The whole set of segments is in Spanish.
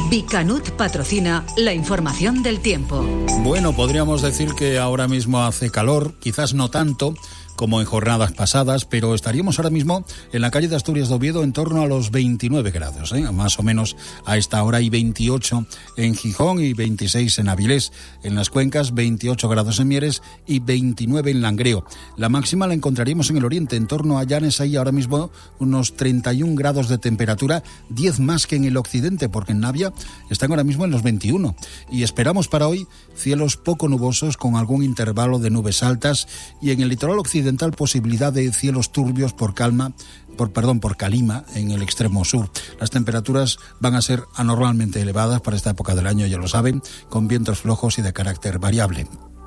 Bicanut patrocina la información del tiempo. Bueno, podríamos decir que ahora mismo hace calor, quizás no tanto como en jornadas pasadas, pero estaríamos ahora mismo en la calle de Asturias de Oviedo en torno a los 29 grados, más o menos a esta hora, y 28 en Gijón y 26 en Avilés. En las Cuencas, 28 grados en Mieres y 29 en Langreo. La máxima la encontraríamos en el oriente, en torno a Llanes, ahí ahora mismo unos 31 grados de temperatura, 10 más que en el occidente, porque en Navia están ahora mismo en los 21. Y esperamos para hoy cielos poco nubosos con algún intervalo de nubes altas, y en el litoral occidental posibilidad de cielos turbios por Calima en el extremo sur. Las temperaturas van a ser anormalmente elevadas para esta época del año, ya lo saben, con vientos flojos y de carácter variable.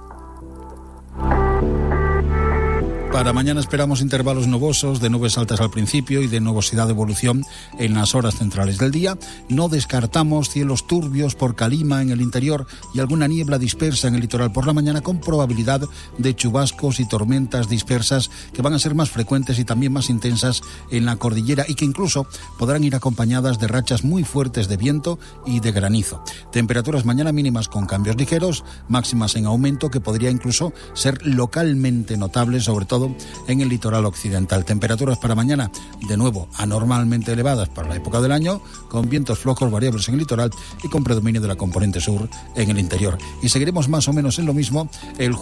Para mañana esperamos intervalos nubosos, de nubes altas al principio y de nubosidad de evolución en las horas centrales del día. No descartamos cielos turbios por Calima en el interior y alguna niebla dispersa en el litoral por la mañana, con probabilidad de chubascos y tormentas dispersas que van a ser más frecuentes y también más intensas en la cordillera, y que incluso podrán ir acompañadas de rachas muy fuertes de viento y de granizo. Temperaturas mañana mínimas con cambios ligeros, máximas en aumento que podría incluso ser localmente notables, sobre todo en el litoral occidental. Temperaturas para mañana, de nuevo, anormalmente elevadas para la época del año, con vientos flojos variables en el litoral y con predominio de la componente sur en el interior. Y seguiremos más o menos en lo mismo el